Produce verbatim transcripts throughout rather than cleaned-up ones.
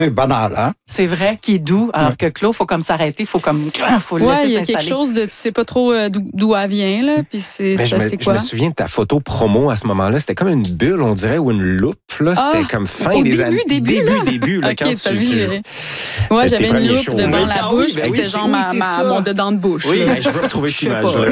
C'est banal, hein? C'est vrai, qui est doux, alors ouais. que Claude, il faut comme s'arrêter, il faut comme faut le ouais, laisser s'installer. Il y a quelque chose de, tu sais pas trop d'où, d'où elle vient, là, puis c'est, ça, je, me, c'est quoi? Je me souviens de ta photo promo à ce moment-là, c'était comme une bulle, on dirait, ou une loupe, là, c'était ah, comme fin des années. Début, début, là? début, là, okay, quand tu... vu, tu ouais, j'avais une loupe shows, devant oui. la ah, bouche, oui, ben puis oui, c'était genre oui, ma, ma, mon dedans de bouche. Oui, ben, je veux retrouver cette image-là.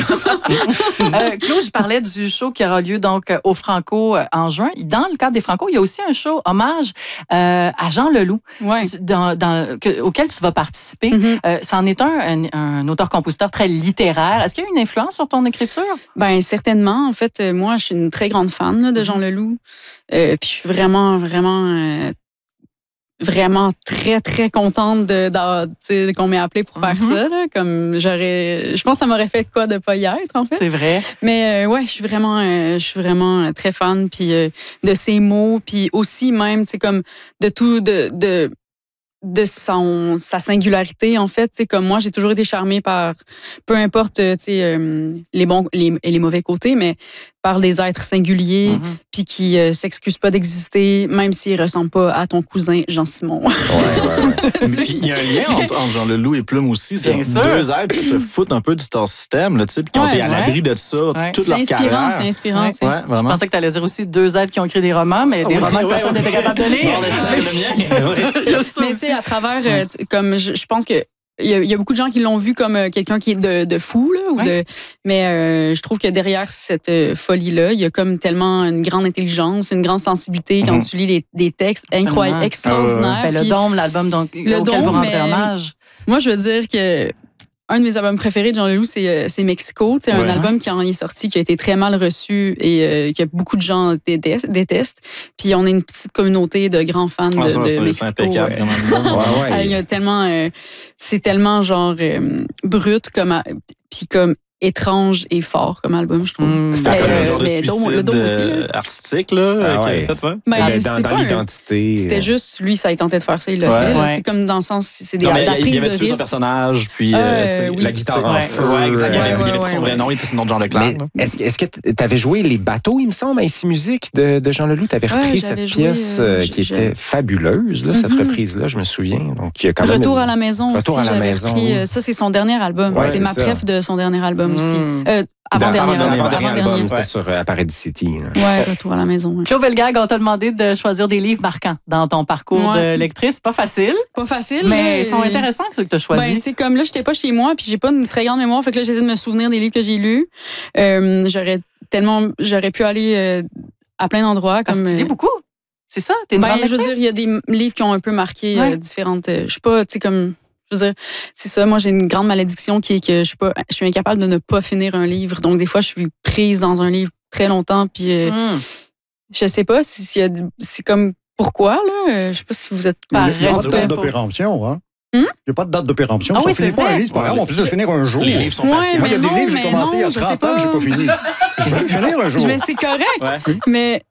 euh, Claude, je parlais du show qui aura lieu donc au Franco en juin. Dans le cadre des Franco, il y a aussi un show hommage euh, à Jean Leloup, ouais. dans, dans, que, auquel tu vas participer. Mm-hmm. Euh, c'en est un, un, un auteur-compositeur très littéraire. Est-ce qu'il y a une influence sur ton écriture? Ben certainement. En fait, euh, moi, je suis une très grande fan là, de Jean Leloup. Euh, puis je suis vraiment, vraiment... Euh, vraiment très, très contente de, de, de qu'on m'ait appelé pour faire mm-hmm. ça. Là, comme j'aurais, je pense que ça m'aurait fait quoi de pas y être, en fait. C'est vrai. Mais euh, ouais, je suis vraiment, euh, je suis vraiment très fan puis euh, de ses mots, puis aussi même, tu sais, comme de tout, de, de, de son, sa singularité, en fait. Tu sais, comme moi, j'ai toujours été charmée par, peu importe, tu sais, euh, les bons les, et les mauvais côtés, mais par des êtres singuliers, mm-hmm. puis qui euh, s'excusent pas d'exister, même s'ils ne ressemblent pas à ton cousin Jean-Simon. Ouais, ouais, ouais. Mais il y a un lien entre, entre Jean Leloup et Plume aussi. C'est Bien deux sûr. êtres qui se foutent un peu du star système, là, tu sais, puis qui ont ouais, été à ouais. l'abri de ça ouais. toute c'est leur inspirant, carrière. C'est inspirant, ouais. c'est ouais, Je pensais que tu allais dire aussi deux êtres qui ont écrit des romans, mais des ouais, romans que ouais, personne ouais. n'était capable de lire. Mais tu sais, à travers, euh, comme je, je pense que Il y, a, il y a beaucoup de gens qui l'ont vu comme euh, quelqu'un qui est de, de fou, là, ou ouais. de, mais euh, je trouve que derrière cette euh, folie-là, il y a comme tellement une grande intelligence, une grande sensibilité quand mm-hmm. tu lis les, des textes incroyables, extraordinaires. Ben, le Dôme, l'album donc, le auquel Dôme, vous rendez hommage. Moi, je veux dire que un de mes albums préférés de Jean Leloup, c'est, c'est Mexico. C'est ouais. un album qui en est sorti, qui a été très mal reçu et euh, que beaucoup de gens détestent, détestent. Puis on est une petite communauté de grands fans de, ah, ça, de c'est, Mexico. C'est impeccable, quand même. ouais, ouais. Il y a tellement, euh, c'est tellement genre euh, brut comme, puis comme étrange et fort comme album, je trouve. Mmh. C'était comme euh, un genre de suicide Dôme, le Dôme aussi, là. artistique, là, ah, ouais. fait, ouais. Ben, dans dans l'identité. Un, c'était juste, lui, ça a tenté de faire ça, il l'a ouais. fait. Là, ouais. comme dans le sens, c'est des non, la prise de risque. Il avait tué son personnage, puis euh, euh, oui, la guitare en ouais. feu. Ouais, exact. Il avait ouais, pris son vrai nom, il était sinon Jean Leclerc. Mais est-ce, est-ce que tu avais joué Les Bateaux, il me semble, à Ici Musique de, de Jean Leloup? Tu avais repris ouais, cette joué, pièce euh, qui je, était fabuleuse, là, mm-hmm. cette reprise-là, je me souviens. Donc, il y a quand même Retour une... à la maison Retour aussi, à la maison. Repris, oui. Ça, c'est son dernier album. Ouais, c'est, c'est ma ça. préf de son dernier album mmh. aussi. Euh, Avant-dernier avant, avant, avant album, ouais. c'était sur euh, Paradis City. Là. Ouais, Retour à la maison. Ouais. Claude Velgag, on t'a demandé de choisir des livres marquants dans ton parcours ouais. de lectrice. Pas facile. Pas facile. Mais ils sont intéressants, ceux que tu as choisis. Ben, tu sais, comme là, j'étais pas chez moi, puis j'ai pas une très grande mémoire, fait que là, j'essaie de me souvenir des livres que j'ai lus. Euh, j'aurais tellement, j'aurais pu aller euh, à plein d'endroits. Comme, tu lis beaucoup. C'est ça? T'es une ben, grande je veux dire, il y a des livres qui ont un peu marqué ouais. euh, différentes. Euh, je suis pas, tu sais, comme. Je veux dire, c'est ça, moi j'ai une grande malédiction qui est que je suis pas, je suis incapable de ne pas finir un livre. Donc des fois, je suis prise dans un livre très longtemps, puis euh, mm. je sais pas si, si y a, c'est comme pourquoi là. Je sais pas si vous êtes par Il n'y a pas de date de péremption, hein. Il n'y a pas de date de péremption. Ah si oui, on finit pas un livre, c'est pas grave, on peut le finir un jour. Les livres sont ouais, patients. Moi, il y a des non, livres que j'ai commencé non, il y a trente ans que je n'ai pas fini. Je vais le finir un jour. Mais c'est correct. Ouais. Mais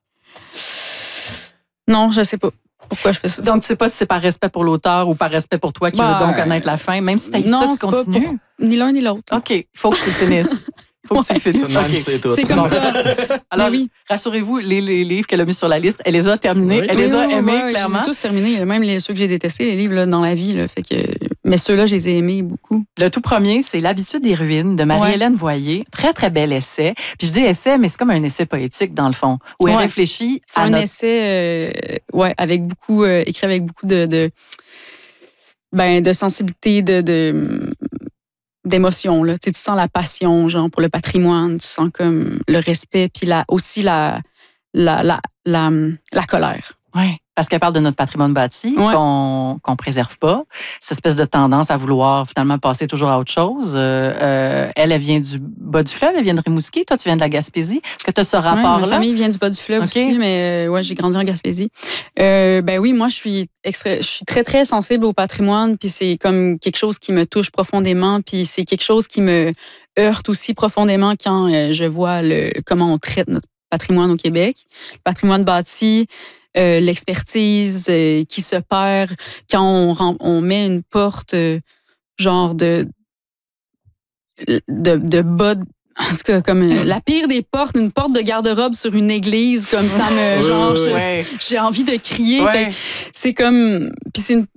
non, je sais pas. Pourquoi je fais ça? Donc, tu sais pas si c'est par respect pour l'auteur ou par respect pour toi qui bah, veux donc connaître la fin, même si tu as dit ça, tu continues? Pour, ni l'un ni l'autre. OK, il faut que tu le finisses. Il faut que tu le finisses. Okay. C'est, tout. c'est comme ça. Alors, oui. rassurez-vous, les, les livres qu'elle a mis sur la liste, elle les a terminés, oui. elle oui, les a oui, aimés, ouais, clairement. J'ai tous terminés, même les, ceux que j'ai détestés, les livres là, dans la vie. Là, fait que, mais ceux-là, je les ai aimés beaucoup. Le tout premier, c'est L'habitude des ruines de Marie-Hélène ouais. Voyer. Très, très bel essai. Puis je dis essai, mais c'est comme un essai poétique, dans le fond, où ouais. elle réfléchit c'est à un notre... essai euh, ouais, avec beaucoup, euh, écrit avec beaucoup de, de, ben, de sensibilité, de... de d'émotion là, tu sais, tu sens la passion genre pour le patrimoine, tu sens comme le respect puis la aussi la la la la, la colère. Oui, parce qu'elle parle de notre patrimoine bâti ouais. qu'on qu'on préserve pas, cette espèce de tendance à vouloir finalement passer toujours à autre chose. Euh, euh, elle, elle vient du bas du fleuve, elle vient de Rimouski, toi tu viens de la Gaspésie. Est-ce que tu as ce rapport-là? Ouais, ma famille vient du bas du fleuve okay. aussi, mais euh, ouais, j'ai grandi en Gaspésie. Euh, ben oui, moi je suis extra... je suis très très sensible au patrimoine, puis c'est comme quelque chose qui me touche profondément, puis c'est quelque chose qui me heurte aussi profondément quand euh, je vois le comment on traite notre patrimoine au Québec, le patrimoine bâti. Euh, l'expertise euh, qui se perd quand on, on met une porte euh, genre de, de, de bas En tout cas, comme euh, la pire des portes, une porte de garde-robe sur une église, comme ça me, Ouais, genre, ouais, je- ouais. j'ai envie de crier. Ouais. Fait que c'est comme, puis c'est une